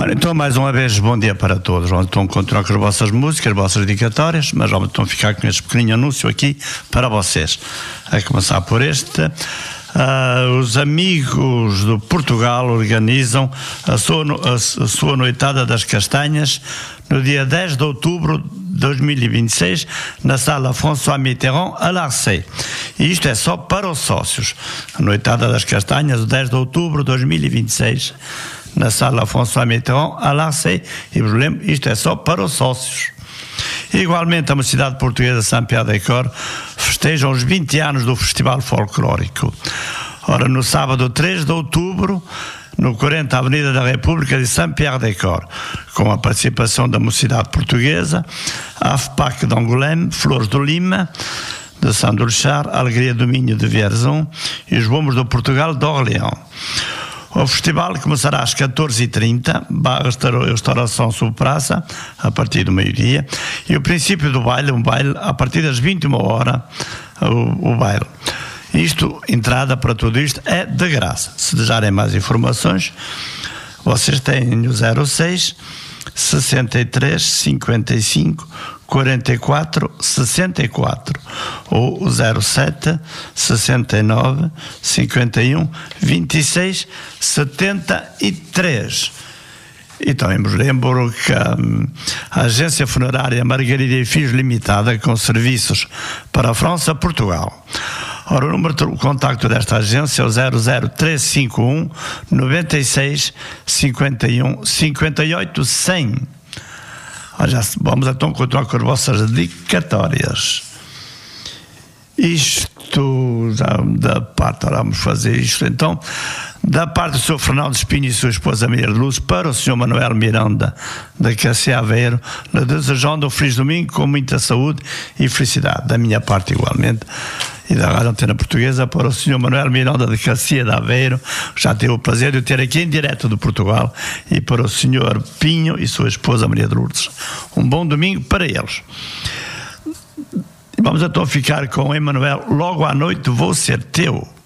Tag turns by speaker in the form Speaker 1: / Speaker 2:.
Speaker 1: Ora, então, mais uma vez, bom dia para todos. Vamos então continuar com as vossas músicas, as vossas dedicatórias, mas vamos então ficar com este pequenino anúncio aqui para vocês. A começar por este. Os amigos de Portugal organizam a sua noitada das castanhas no dia 10 de outubro de 2026 na sala François Mitterrand a Larçay. E isto é só para os sócios. A noitada das castanhas, 10 de outubro de 2026 na sala François Mitterrand a Larçay. E vos lembro, isto é só para os sócios. Igualmente, a Mocidade Portuguesa Saint-Pierre-des-Corps festeja os 20 anos do Festival Folclórico. Ora, no sábado 3 de outubro, no 40 Avenida da República de Saint-Pierre-des-Corps, com a participação da Mocidade Portuguesa, a AFPAC de Angoulême, Flores do Lima, de Saint-Doulchard, Alegria do Minho de Vierzon e os Bombos do Portugal de Orléans. O festival começará às 14h30, restauração sob praça, a partir do meio-dia, e o princípio do baile, um baile a partir das 21h, o baile. Entrada para tudo isto é de graça. Se desejarem mais informações, vocês têm o 06 63 55 44 64 ou 07 69 51 26 73. E também vos lembro que a Agência Funerária Margarida e Filhos Limitada, com serviços para a França e Portugal. Ora, o número de contacto desta agência é o 00351 96 51 58 100. Vamos então continuar com as vossas dedicatórias. Isto da parte, vamos fazer isto então, da parte do Sr. Fernando Espinho e sua esposa Maria de Luz, para o Sr. Manuel Miranda da Cassia Aveiro, lhe desejando um feliz domingo com muita saúde e felicidade. Da minha parte igualmente, e da Rádio Antena Portuguesa, para o Sr. Manuel Miranda de Cassia de Aveiro, já tive o prazer de o ter aqui em direto de Portugal, e para o Sr. Pinho e sua esposa Maria de Lourdes. Um bom domingo para eles. Vamos então ficar com Emanuel, Logo à Noite Vou Ser Teu.